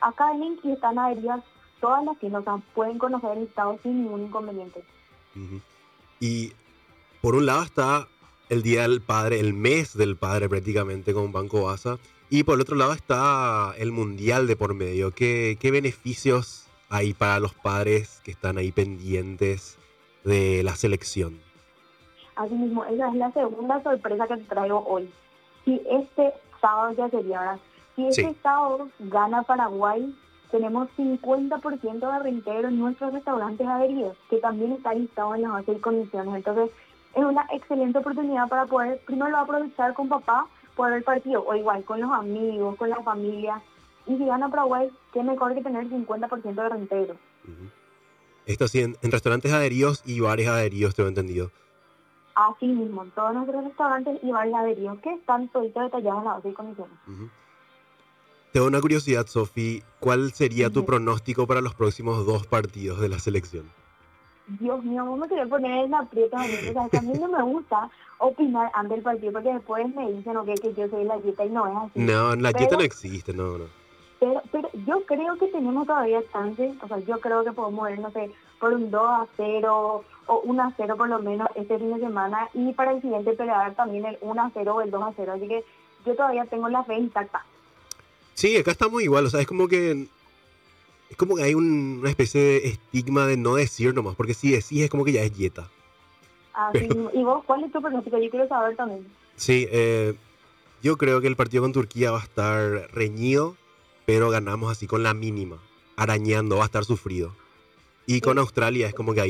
acá en Link están adheridas todas las tiendas, o sea, pueden conocer el listado sin ningún inconveniente. Ujú. Y por un lado está el Día del Padre, el mes del padre prácticamente con Banco Baza. Y por el otro lado está el Mundial de por medio. ¿Qué beneficios hay para los padres que están ahí pendientes de la selección? Asimismo, esa es la segunda sorpresa que te traigo hoy. Si este sábado ya sería, ¿verdad? Si Sí. este sábado gana Paraguay, tenemos 50% de reintegro en nuestros restaurantes adheridos, que también está listado en las bases y condiciones. Entonces, es una excelente oportunidad para poder, primero aprovechar con papá, por el partido, o igual con los amigos, con la familia. Y si gana Paraguay, qué mejor que tener 50% de reintegro. Ujú. Esto sí, en restaurantes adheridos y bares adheridos, tengo entendido. Así mismo, en todos nuestros restaurantes y bares adheridos que están toditos detallados en las bases y condiciones. Ujú. Tengo una curiosidad, Sofi. ¿Cuál sería tu Ujú. pronóstico para los próximos 2 partidos de la selección? Dios mío, vos me querés poner en aprietos a mí. O sea, que a mí no me gusta opinar antes del partido porque después me dicen okay, que yo soy la dieta y no es así. No, la dieta no Pero, existe, no, no. pero yo creo que tenemos todavía chances. O sea, yo creo que podemos ir, no sé, por un 2-0 o 1-0 por lo menos este fin de semana. Y para el siguiente pelear también el 1-0 o el 2-0. Así que yo todavía tengo la fe intacta. Sí, acá estamos igual, o sea, es como que hay una especie de estigma de no decir nomás, porque si decís es como que ya es dieta. Así Pero mismo. ¿Y vos cuál es tu pronóstico? Yo quiero saber también. sí, yo creo que el partido con Turquía va a estar reñido, pero ganamos así con la mínima, arañando, va a estar sufrido. Y con Sí. Australia es como que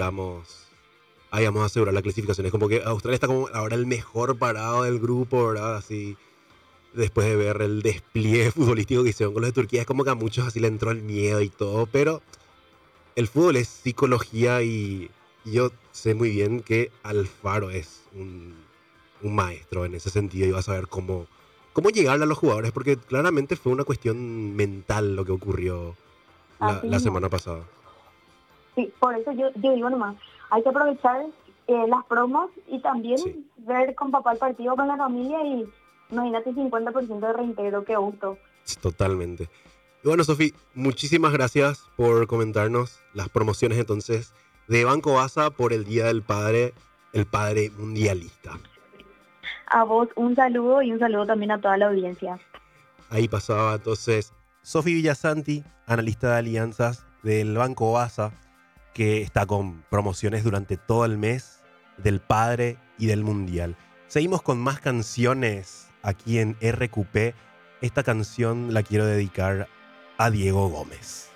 ahí vamos a asegurar la clasificación. Es como que Australia está como ahora el mejor parado del grupo, ¿verdad? Así, después de ver el despliegue futbolístico que hicieron con los de Turquía, es como que a muchos así le entró el miedo y todo, pero el fútbol es psicología y yo sé muy bien que Alfaro es un maestro en ese sentido y va a saber cómo llegarle a los jugadores, porque claramente fue una cuestión mental lo que ocurrió la, Así la mismo. semana pasada. Sí, por eso yo digo nomás, hay que aprovechar las promos y también Sí, ver con papá el partido con la familia y imagínate 50% de reintegro, qué gusto. sí, totalmente. Y bueno, Sofi, muchísimas gracias por comentarnos las promociones entonces de Banco Baza por el Día del Padre, el Padre Mundialista. A vos un saludo y un saludo también a toda la audiencia. Ahí pasaba entonces Sofi Villasanti, analista de alianzas del Banco Baza, que está con promociones durante todo el mes del Padre y del Mundial. Seguimos con más canciones aquí en RQP. Esta canción la quiero dedicar a Diego Gómez.